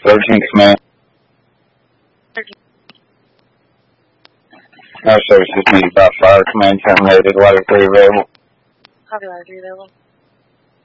13 command. Our services needed by fire. Command terminated. Ladder 3 available. Copy, Ladder 3 available.